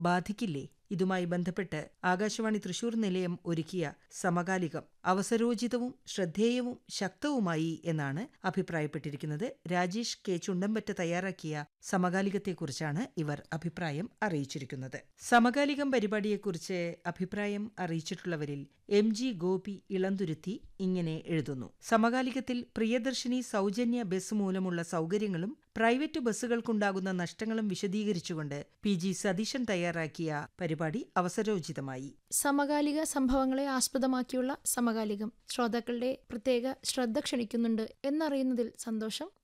ബാധിക്കില്ലേ? ഇതുമായി ബന്ധപ്പെട്ട് ആകാശവാണി തൃശൂർ നിലയം ഒരുക്കിയ സമകാലികം അവസരോചിതവും ശ്രദ്ധേയവും ശക്തവുമായി എന്നാണ് അഭിപ്രായപ്പെട്ടിരിക്കുന്നത്. രാജേഷ് കെ ചുണ്ടമ്പറ്റ തയ്യാറാക്കിയ സമകാലികത്തെക്കുറിച്ചാണ് ഇവർ അഭിപ്രായം അറിയിച്ചിരിക്കുന്നത്. സമകാലികം പരിപാടിയെക്കുറിച്ച് അഭിപ്രായം അറിയിച്ചിട്ടുള്ളവരിൽ MG ഗോപി ഇളന്തുരുത്തി ഇങ്ങനെ എഴുതുന്നു. സമകാലികത്തിൽ പ്രിയദർശിനി സൗജന്യ ബസ് മൂലമുള്ള സൗകര്യങ്ങളും പ്രൈവറ്റ് ബസ്സുകൾക്കുണ്ടാകുന്ന നഷ്ടങ്ങളും വിശദീകരിച്ചുകൊണ്ട് PG സതീശൻ തയ്യാറാക്കിയ പരിപാടി അവസരോചിതമായി. സമകാലിക സംഭവങ്ങളെ ആസ്പദമാക്കിയുള്ള സമകാലികം ശ്രോതാക്കളുടെ പ്രത്യേക ശ്രദ്ധ ക്ഷണിക്കുന്നുണ്ട് എന്നറിയുന്നതിൽ സന്തോഷം.